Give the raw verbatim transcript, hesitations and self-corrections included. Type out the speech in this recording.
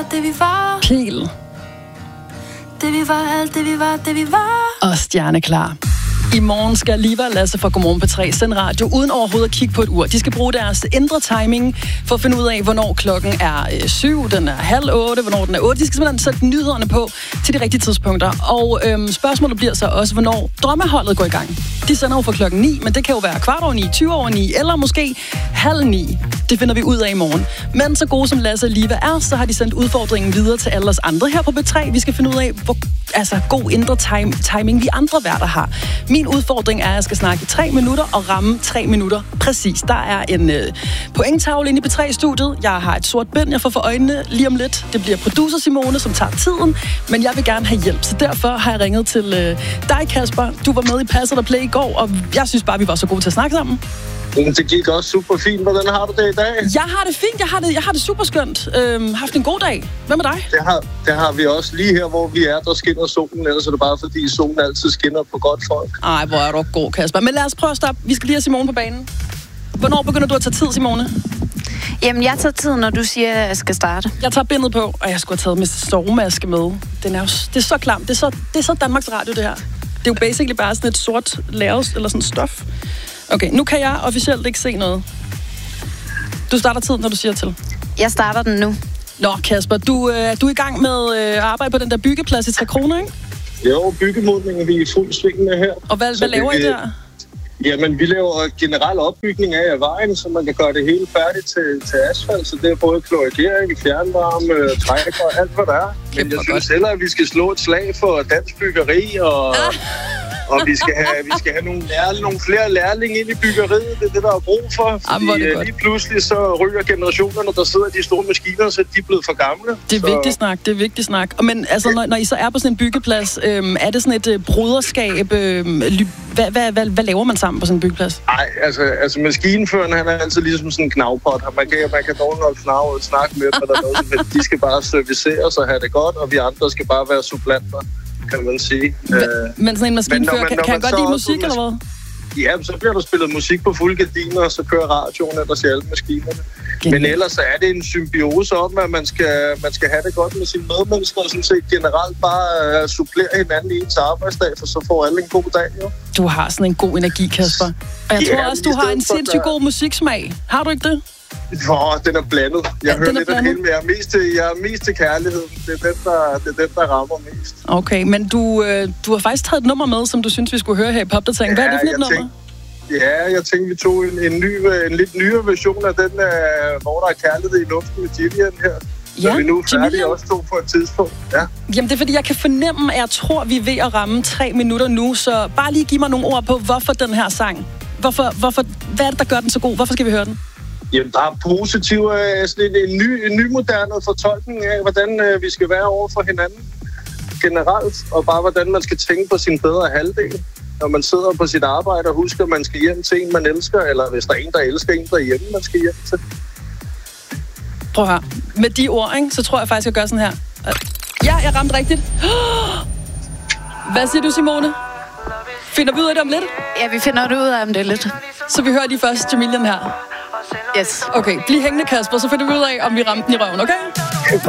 Det vi var. Pil. Det vi var, alt det vi var, det vi var. Og stjerneklar. I morgen skal Liva og Lasse fra Godmorgen P tre sende radio uden overhovedet at kigge på et ur. De skal bruge deres indre timing for at finde ud af, hvornår klokken er øh, syv, den er halv otte, hvornår den er otte. De skal simpelthen sætte nyhederne på til de rigtige tidspunkter. Og øhm, spørgsmålet bliver så også, hvornår drømmeholdet går i gang. De sender jo fra klokken ni, men det kan jo være kvart over ni, tyve over ni, eller måske halv ni. Det finder vi ud af i morgen. Men så gode som Lasse og Liva er, så har de sendt udfordringen videre til alle os andre her på P tre. Vi skal finde ud af, hvor altså, god indre time, timing vi andre værter har. Min udfordring er, at jeg skal snakke i tre minutter og ramme tre minutter præcis. Der er en øh, pointtavle inde i P tre-studiet. Jeg har et sort bind, jeg får for øjnene lige om lidt. Det bliver producer Simone, som tager tiden, men jeg vil gerne have hjælp. Så derfor har jeg ringet til øh, dig, Kasper. Du var med i Passer der Play i går, og jeg synes bare, vi var så gode til at snakke sammen. Det gik også super fint. Hvordan har du det i dag? Jeg har det fint. Jeg har det, jeg har det super skønt. Øhm, haft en god dag. Hvad med dig? Det har, det har vi også. Lige her, hvor vi er, der skinner solen. Ellers er det bare, fordi solen altid skinner på godt folk. Ej, hvor er du god, Kasper. Men lad os prøve at stoppe. Vi skal lige have Simone på banen. Hvornår begynder du at tage tid, Simone? Jamen, jeg tager tid, når du siger, at jeg skal starte. Jeg tager bindet på, og jeg skulle have taget med sovemaske med. Den er jo, det er så klamt. Det er så, det er så Danmarks Radio, det her. Det er jo basically bare sådan et sort lavet, eller sådan stof. Okay, nu kan jeg officielt ikke se noget. Du starter tiden, når du siger til. Jeg starter den nu. Nå, Kasper, du, øh, du er i gang med øh, at arbejde på den der byggeplads i Tre Kroner, ikke? Jo, byggemodningen vi er i fuld sving med her. Og hvad, hvad laver vi, I der? Jamen, vi laver generel opbygning af vejen, så man kan gøre det hele færdigt til, til asfalt. Så det er både kloakering, fjernvarme, trækker og alt, hvad der er. Kæmpe Men jeg synes godt. heller, at vi skal slå et slag for dansk byggeri og... Ah. Og vi skal have, vi skal have nogle, lærling, nogle flere lærlinge ind i byggeriet. Det er det, der er brug for. Fordi Jamen, det lige pludselig så ryger generationerne, der sidder i de store maskiner, så de er blevet for gamle. Det er så... vigtigt snak, det er vigtigt snak. Men altså, når, når I så er på sådan en byggeplads, øhm, er det sådan et øh, broderskab? Øhm, ly- hvad, hvad, hvad, hvad laver man sammen på sådan en byggeplads? Nej, altså, altså maskinføreren, han er altid ligesom sådan en knavpot. Man kan, man kan dårligt nok knave og snakke med dem, eller noget, men de skal bare serviceres og have det godt, og vi andre skal bare være supplanter, kan man sige. Hva- men sådan en maskinfører, kan, kan han godt lide musik, eller hvad? Ja, så bliver der spillet musik på fulde gardiner, og så kører radioen ellers i alle maskinerne. Men ellers er det en symbiose om, at man skal, man skal have det godt med sine medmennesker, og sådan set generelt bare uh, supplere hinanden i ens arbejdsdag, for så får alle en god dag, jo. Du har sådan en god energi, Kasper. Og jeg Ja, tror også, du i har stedet en for, sindssygt der- god musiksmag. Har du ikke det? Åh, den er blandet. Jeg Ja, hører den er lidt af det blandet. hele, men jeg er mest til, jeg er mest til kærligheden. Det er den, der, det er den, der rammer mest. Okay, men du, øh, du har faktisk taget et nummer med, som du synes, vi skulle høre her i Popdatering. Hvad er det for et jeg nummer? tænkte, ja, jeg tænkte, vi tog en, en, ny, en lidt nyere version af den, uh, hvor der er kærlighed i luften med Jillian her. Ja, Så vi nu er færdige Jillian. også to på et tidspunkt. Ja. Jamen, det er fordi, jeg kan fornemme, at jeg tror, vi er ved at ramme tre minutter nu. Så bare lige giv mig nogle ord på, hvorfor den her sang. Hvorfor, hvorfor, hvad er det, der gør den så god? Hvorfor skal vi høre den? Jamen, der er positiv, uh, sådan en, en, ny, en nymoderne fortolkning af, hvordan uh, vi skal være over for hinanden generelt, og bare hvordan man skal tænke på sin bedre halvdel. Når man sidder på sit arbejde og husker, at man skal hjem til en, man elsker, eller hvis der er en, der elsker en derhjemme, man skal hjem til. Prøv at høre. Med de ord, ikke, så tror jeg faktisk, jeg gør sådan her. Ja, jeg ramte rigtigt. Hvad siger du, Simone? Finder vi ud af det om lidt? Ja, vi finder det ud af, om det er lidt. Så vi hører de første Jamilian her. Yes. Okay, bliv hængende, Kasper, så finder vi ud af, om vi ramte den i røven, okay?